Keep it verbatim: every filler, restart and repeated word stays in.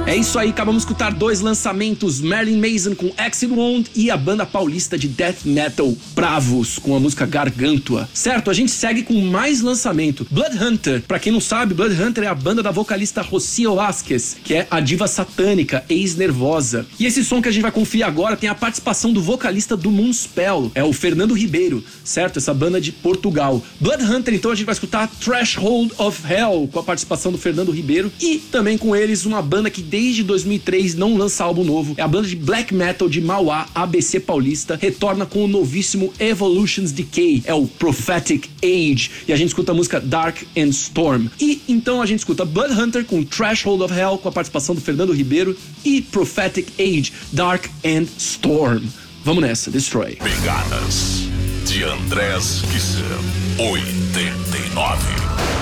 É isso aí, acabamos de escutar dois lançamentos, Marilyn Manson com Exit Wound e a banda paulista de death metal Bravos com a música Gargantua. Certo, a gente segue com mais lançamento. Bloodhunter, pra quem não sabe, Bloodhunter é a banda da vocalista Rocio Vasquez, que é a diva satânica, ex-nervosa. E esse som que a gente vai conferir agora tem a participação do vocalista do Moonspell, é o Fernando Ribeiro, certo? Essa banda de Portugal. Bloodhunter, então a gente vai escutar Threshold of Hell com a participação do Fernando Ribeiro e também com eles uma banda que desde dois mil e três não lança álbum novo. É a banda de black metal de Mauá, A B C Paulista, retorna com o novíssimo Evolution's Decay, é o Prophetic Age, e a gente escuta a música Dark and Storm. E então a gente escuta Bloodhunter com Threshold of Hell com a participação do Fernando Ribeiro e Prophetic Age, Dark and Storm. Vamos nessa, Destroy. Pegadas de Andrés Kisser, oitenta e nove.